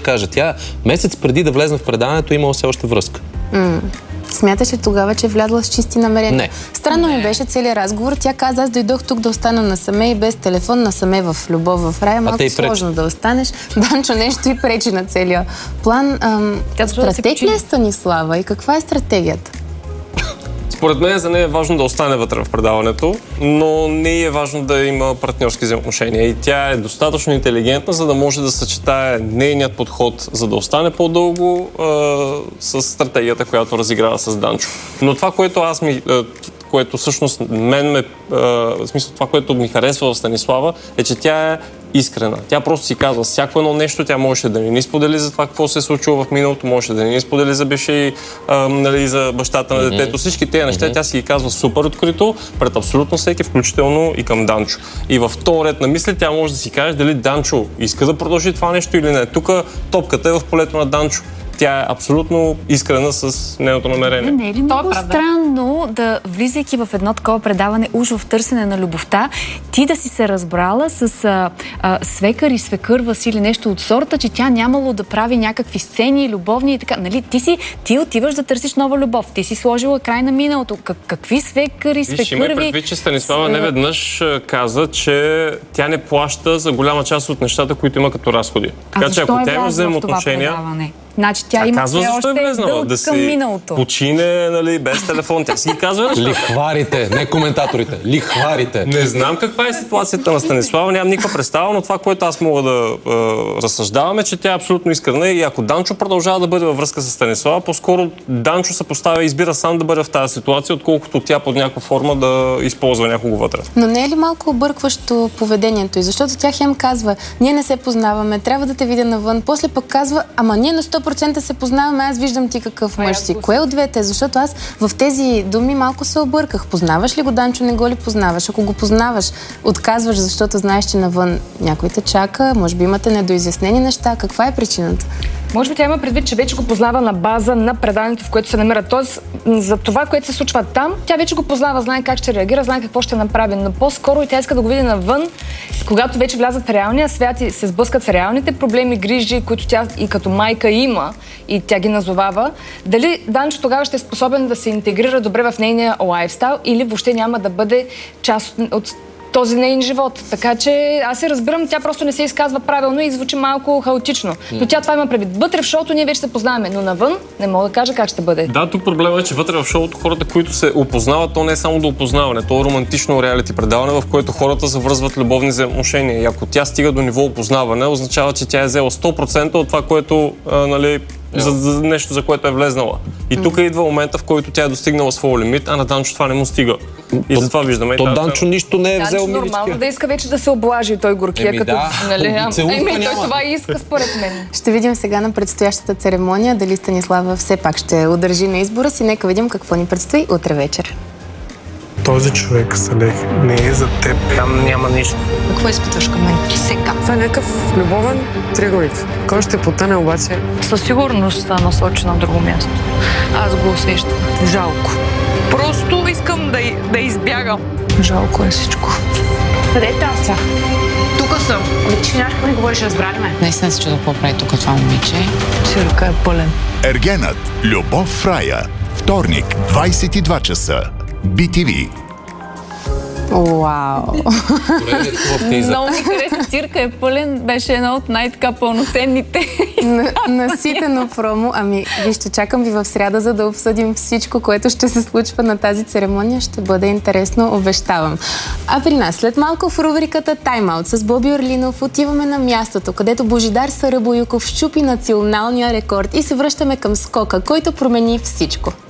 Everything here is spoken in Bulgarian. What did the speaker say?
каже. Тя месец преди да влезне в предаването имала все още връзка. Смяташ ли тогава, че е влязла с чисти намерения? Не. Странно ми беше целият разговор. Тя каза, аз дойдох тук да остана насаме и без телефон, насаме в любов в рая. Малко сложно да останеш. Данчо нещо и пречи на целия план. Стратег ли е Станислава и каква е стратегията? Според мен за нея е важно да остане вътре в предаването, но не е важно да има партньорски взаимоотношения. И тя е достатъчно интелигентна, за да може да съчетае нейният подход, за да остане по-дълго с стратегията, която разиграва с Данчо. Но това, което всъщност това, което ми харесва в Станислава, е, че тя е искрена. Тя просто си казва всяко едно нещо, тя можеше да ни сподели за това, какво се е случило в миналото, можеше да ни сподели за бивши, за бащата на детето. Всички тези неща тя си ги казва супер открито, пред абсолютно всеки, включително и към Данчо. И във втори ред на мисли тя може да си каже дали Данчо иска да продължи това нещо или не. Тук топката е в полето на Данчо. Тя е абсолютно искрена с нейното намерение. Не е ли много странно да, влизайки в едно такова предаване, уж в търсене на любовта, ти да си се разбрала с свекър и свекърва си или нещо от сорта, че тя нямало да прави някакви сцени, любовни и така. Нали? Ти отиваш да търсиш нова любов. Ти си сложила край на миналото. Какви свекъри, свекърви? Има предвид, че Станислава неведнъж каза, че тя не плаща за голяма част от нещата, които има като разходи. Така че ако тя има взаимоотношения, значи тя има казва, все защо още е влезнала? Да към миналото. Почине, нали, без телефон. Тя си ги казва неща. Лихварите, не коментаторите. Лихварите. Не знам каква е ситуацията на Станислава, нямам никаква представа, но това, което аз мога да разсъждавам е, че тя е абсолютно искрена и ако Данчо продължава да бъде във връзка с Станислава, по-скоро Данчо се поставя и избира сам да бъде в тази ситуация, отколкото тя под някаква форма да използва някого вътре. Но не е ли малко объркващо поведението й? Защото тя хем казва, ние не се познаваме, трябва да те видя навън. После пък казва, ама ние на 100% се познаваме, аз виждам ти какъв мъж си. Кое от двете? Защото аз в тези думи малко се обърках. Познаваш ли го Данчо, не го ли познаваш? Ако го познаваш, отказваш, защото знаеш, че навън някой те чака, може би имате недоизяснени неща. Каква е причината? Може би тя има предвид, че вече го познава на база на преданието, в което се намира. Тоест, за това, което се случва там, тя вече го познава, знае как ще реагира, знае какво ще направи. Но по-скоро и тя иска да го види навън, когато вече влязат в реалния свят и се сблъскат с реалните проблеми, грижи, които тя и като майка има и тя ги назовава. Дали Данчо тогава ще е способен да се интегрира добре в нейния лайфстайл или въобще няма да бъде част от този нейн живот. Така че аз се разбирам, тя просто не се изказва правилно и звучи малко хаотично. Но тя това има предвид. Вътре в шоуто ние вече се познаваме, но навън не мога да кажа как ще бъде. Да, тук проблема е, че вътре в шоуто хората, които се опознават, то не е само до опознаване, то е романтично реалити предаване, в което хората завързват любовни взаимоотношения. И ако тя стига до ниво опознаване, означава, че тя е взела 100% от това, което за нещо, за което е влезнала. И тук идва момента, в който тя е достигнала своя лимит, а на Данчо това не му стига. И затова виждаме. То Данчо нищо не е взел милички. Нормално да иска вече да се облажи той горкия, като... той това иска според мен. Ще видим сега на предстоящата церемония дали Станислава все пак ще удържи на избора си. Нека видим какво ни предстои утре вечер. Този човек, Салех, не е за теб. Там няма нищо. Какво изпитваш към мен? Сега. Това е някакъв любовен триъгълник. Кой ще потъне обаче? Със сигурност насочи на друго място. Аз го усещам. Жалко. Просто искам да избягам. Жалко е всичко. Къде е Тася? Тук съм. Ти нямаш какво ми говориш, разбрали ме? Наистина се чудя какво прави тук това момиче. Цирка е пълен. Ергенът. Любов в рая. Вторник, 22 часа. BTV. Вау! Много ми хареса. Цирка е пълен. Беше едно от най-така пълноценните. Наситено промо. Ами, вижте, чакам ви в сряда, за да обсъдим всичко, което ще се случва на тази церемония. Ще бъде интересно, обещавам. А при нас, след малко в рубриката Time Out с Боби Орлинов отиваме на мястото, където Божидар Сарабоюков щупи националния рекорд и се връщаме към скока, който промени всичко.